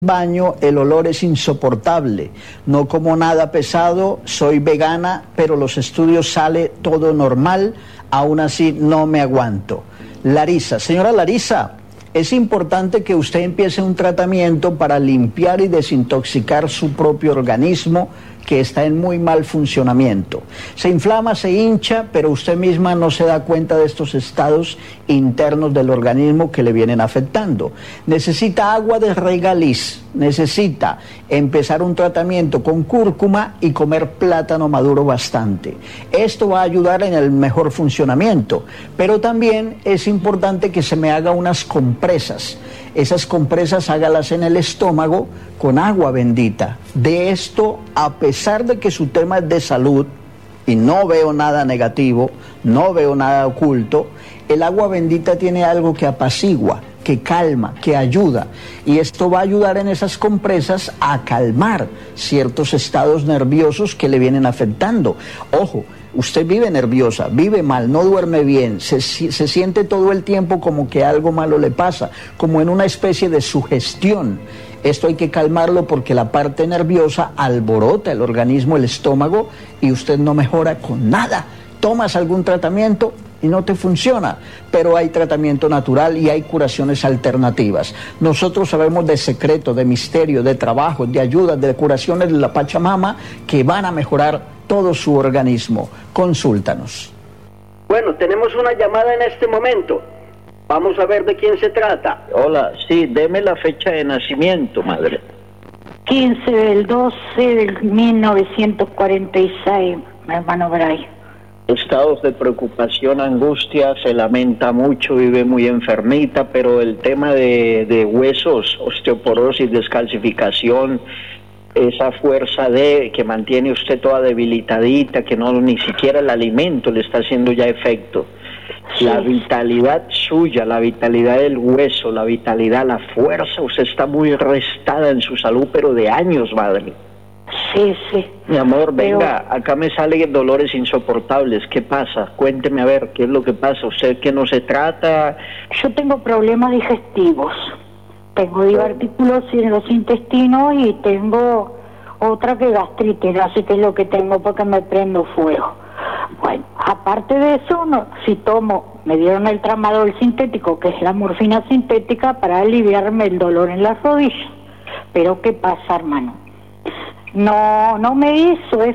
Baño, el olor es insoportable, no como nada pesado, soy vegana, pero los estudios sale todo normal, aún así no me aguanto. Larisa, señora Larisa, es importante que usted empiece un tratamiento para limpiar y desintoxicar su propio organismo que está en muy mal funcionamiento. Se inflama, se hincha, pero usted misma no se da cuenta de estos estados internos del organismo que le vienen afectando. Necesita agua de regaliz, necesita empezar un tratamiento con cúrcuma y comer plátano maduro bastante. Esto va a ayudar en el mejor funcionamiento, pero también es importante que se me haga unas compresas. Esas compresas hágalas en el estómago con agua bendita. De esto, a pesar de que su tema es de salud, y no veo nada negativo, no veo nada oculto, el agua bendita tiene algo que apacigua, que calma, que ayuda. Y esto va a ayudar en esas compresas a calmar ciertos estados nerviosos que le vienen afectando. Ojo, usted vive nerviosa, vive mal, no duerme bien, se siente todo el tiempo como que algo malo le pasa, como en una especie de sugestión. Esto hay que calmarlo porque la parte nerviosa alborota el organismo, el estómago, y usted no mejora con nada. Tomas algún tratamiento y no te funciona, pero hay tratamiento natural y hay curaciones alternativas. Nosotros sabemos de secretos, de misterios, de trabajos, de ayudas, de curaciones de la Pachamama que van a mejorar todo su organismo. Consúltanos. Bueno, tenemos una llamada en este momento. Vamos a ver de quién se trata. Hola, sí, deme la fecha de nacimiento, madre. 15 del 12 del 1946, mi hermano Bray. Estados de preocupación, angustia, se lamenta mucho, vive muy enfermita, pero el tema de huesos, osteoporosis, descalcificación, esa fuerza que mantiene usted toda debilitadita, que no ni siquiera el alimento le está haciendo ya efecto. Sí. La vitalidad suya, la vitalidad del hueso, la vitalidad, la fuerza, usted está muy restada en su salud, pero de años, madre. Sí, sí. Mi amor, venga, acá me salen dolores insoportables. ¿Qué pasa? Cuénteme a ver, ¿qué es lo que pasa? ¿Usted que no se trata? Yo tengo problemas digestivos. Tengo diverticulosis en los intestinos y tengo otra que gastritis, así que es lo que tengo porque me prendo fuego. Bueno, aparte de eso, si tomo, me dieron el tramadol sintético, que es la morfina sintética, para aliviarme el dolor en las rodillas. Pero ¿qué pasa, hermano? No me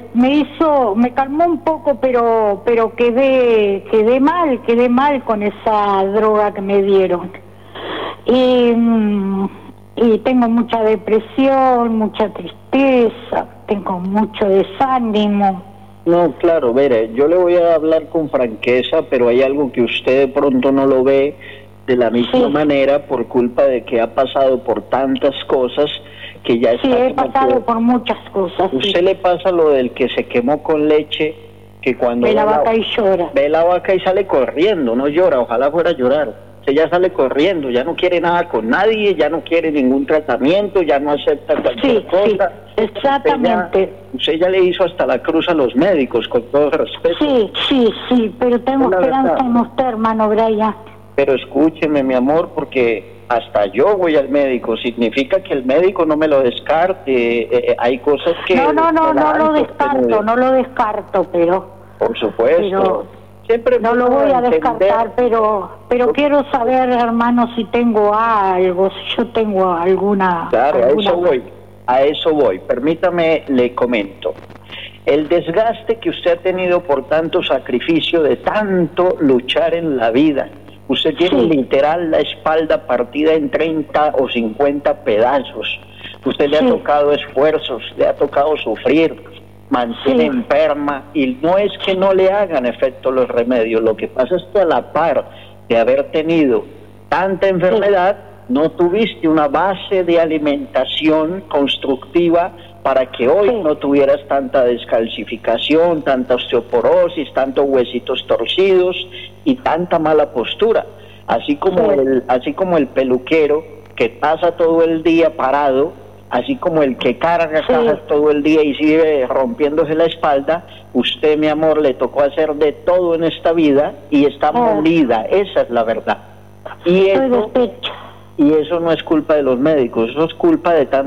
calmó un poco, pero quedé mal con esa droga que me dieron. Y tengo mucha depresión, mucha tristeza, tengo mucho desánimo. No, claro, mire, yo le voy a hablar con franqueza, pero hay algo que usted de pronto no lo ve de la misma manera por culpa de que ha pasado por tantas cosas que ya está. Sí, he pasado por muchas cosas. ¿Usted le pasa lo del que se quemó con leche, que cuando ve la vaca y llora? Ve la vaca y sale corriendo, no llora, ojalá fuera a llorar. Ella sale corriendo, ya no quiere nada con nadie, ya no quiere ningún tratamiento, ya no acepta cualquier cosa. Sí, exactamente. Usted ya le hizo hasta la cruz a los médicos, con todo respeto. Sí, pero tengo esperanza en usted, hermano Brian. Pero escúcheme, mi amor, porque hasta yo voy al médico, significa que el médico no me lo descarte, hay cosas que... No lo descarto, pero... Por supuesto. Siempre no lo voy a descartar, pero quiero saber, hermano, si tengo algo, si yo tengo alguna... Claro, a eso voy. Permítame, le comento. El desgaste que usted ha tenido por tanto sacrificio, de tanto luchar en la vida. Usted tiene literal la espalda partida en 30 o 50 pedazos. Usted le ha tocado esfuerzos, le ha tocado sufrir, mantiene enferma, y no es que no le hagan efecto los remedios, lo que pasa es que a la par de haber tenido tanta enfermedad, no tuviste una base de alimentación constructiva para que hoy no tuvieras tanta descalcificación, tanta osteoporosis, tantos huesitos torcidos y tanta mala postura. Así como el peluquero que pasa todo el día parado, así como el que carga cajas todo el día y sigue rompiéndose la espalda, usted, mi amor, le tocó hacer de todo en esta vida y está molida, esa es la verdad. Y eso, Y eso no es culpa de los médicos, eso es culpa de